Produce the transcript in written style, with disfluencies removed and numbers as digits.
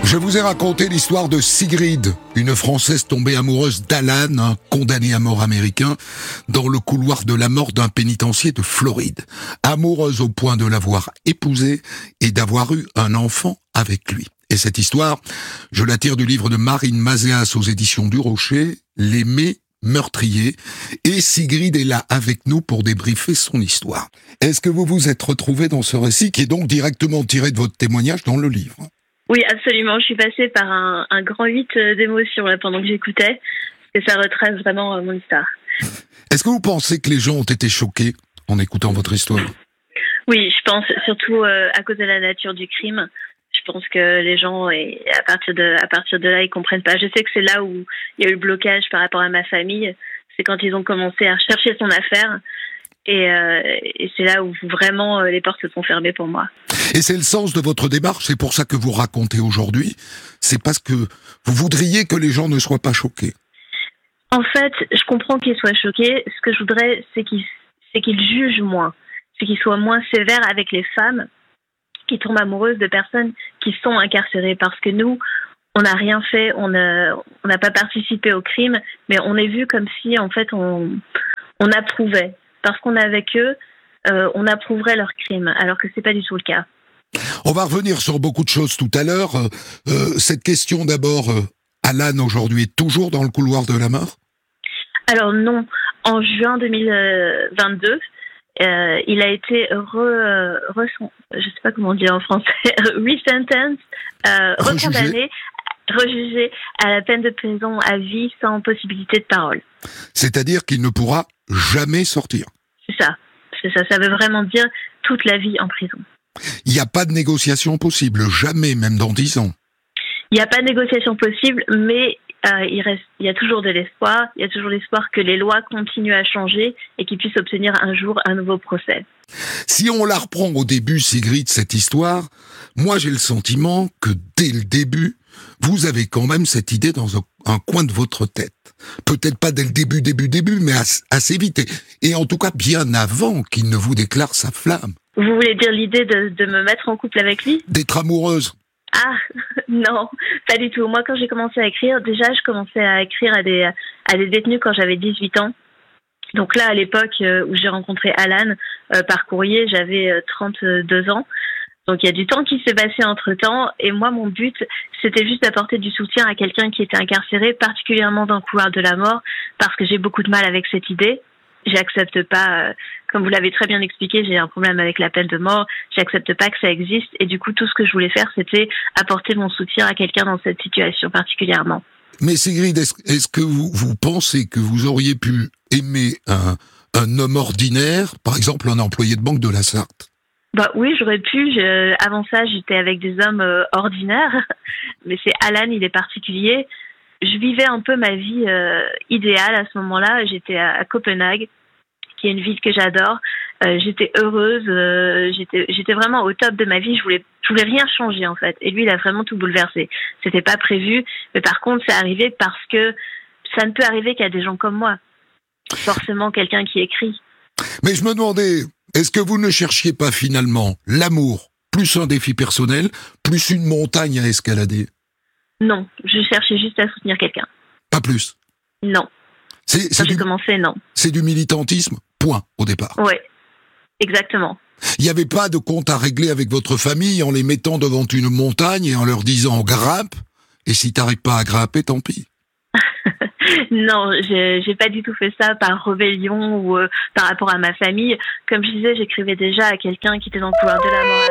Je vous ai raconté l'histoire de Sigrid, une Française tombée amoureuse d'Alan, un condamné à mort américain, dans le couloir de la mort d'un pénitencier de Floride. Amoureuse au point de l'avoir épousé et d'avoir eu un enfant avec lui. Et cette histoire, je la tire du livre de Marine Mazéas aux éditions du Rocher, L'aimer meurtrier, et Sigrid est là avec nous pour débriefer son histoire. Est-ce que vous vous êtes retrouvé dans ce récit qui est donc directement tiré de votre témoignage dans le livre ? Oui, absolument. Je suis passée par un grand 8 d'émotions là, pendant que j'écoutais, et ça retrace vraiment mon histoire. Est-ce que vous pensez que les gens ont été choqués en écoutant votre histoire ? Oui, je pense surtout à cause de la nature du crime. Je pense que les gens, et à partir de là, ils comprennent pas. Je sais que c'est là où il y a eu le blocage par rapport à ma famille. C'est quand ils ont commencé à chercher son affaire. Et c'est là où vraiment les portes se sont fermées pour moi. Et c'est le sens de votre démarche, c'est pour ça que vous racontez aujourd'hui. C'est parce que vous voudriez que les gens ne soient pas choqués. En fait, je comprends qu'ils soient choqués. Ce que je voudrais, c'est qu'ils jugent moins. C'est qu'ils soient moins sévères avec les femmes qui tombent amoureuses de personnes qui sont incarcérées. Parce que nous, on n'a rien fait, on n'a pas participé au crime, mais on est vu comme si, en fait, on approuvait. Parce qu'on est avec eux, on approuverait leur crime, alors que c'est pas du tout le cas. On va revenir sur beaucoup de choses tout à l'heure. Cette question d'abord, Alan aujourd'hui est toujours dans le couloir de la mort ? Alors non, en juin 2022, il a été je sais pas comment on dit en français, re-sentence, recondamné, rejugé à la peine de prison à vie sans possibilité de parole. C'est-à-dire qu'il ne pourra jamais sortir. C'est ça. Ça veut vraiment dire toute la vie en prison. Il n'y a pas de négociation possible, jamais, même dans 10 ans. Il n'y a pas de négociation possible, mais il y a toujours de l'espoir. Il y a toujours l'espoir que les lois continuent à changer et qu'ils puissent obtenir un jour un nouveau procès. Si on la reprend au début, Sigrid, cette histoire, moi j'ai le sentiment que dès le début, vous avez quand même cette idée dans un coin de votre tête. Peut-être pas dès le début, mais assez vite. Et en tout cas, bien avant qu'il ne vous déclare sa flamme. Vous voulez dire l'idée de me mettre en couple avec lui ? D'être amoureuse ? Ah, non, pas du tout. Moi, quand j'ai commencé à écrire, déjà, je commençais à écrire à des détenus quand j'avais 18 ans. Donc là, à l'époque où j'ai rencontré Alan par courrier, j'avais 32 ans. Donc il y a du temps qui s'est passé entre-temps. Et moi, mon but, c'était juste d'apporter du soutien à quelqu'un qui était incarcéré, particulièrement dans le couloir de la mort, parce que j'ai beaucoup de mal avec cette idée. J'accepte pas, comme vous l'avez très bien expliqué, j'ai un problème avec la peine de mort, j'accepte pas que ça existe, et du coup tout ce que je voulais faire c'était apporter mon soutien à quelqu'un dans cette situation particulièrement. Mais Sigrid, est-ce que vous pensez que vous auriez pu aimer un homme ordinaire, par exemple un employé de banque de la Sarthe ? Bah oui, j'aurais pu, avant ça j'étais avec des hommes ordinaires, mais c'est Alan, il est particulier. Je vivais un peu ma vie idéale à ce moment-là. J'étais à Copenhague, qui est une ville que j'adore. J'étais heureuse. J'étais vraiment au top de ma vie. Je voulais rien changer en fait. Et lui, il a vraiment tout bouleversé. C'était pas prévu, mais par contre, c'est arrivé parce que ça ne peut arriver qu'à des gens comme moi. Forcément, quelqu'un qui écrit. Mais je me demandais, est-ce que vous ne cherchiez pas finalement l'amour, plus un défi personnel, plus une montagne à escalader ? Non, je cherchais juste à soutenir quelqu'un. Pas plus ? Non. Quand j'ai commencé, non. C'est du militantisme, point, au départ. Oui, exactement. Il n'y avait pas de compte à régler avec votre famille en les mettant devant une montagne et en leur disant « grimpe », et si t'arrives pas à grimper, tant pis. Non, j'ai pas du tout fait ça par rébellion ou par rapport à ma famille. Comme je disais, j'écrivais déjà à quelqu'un qui était dans le couloir de la mort.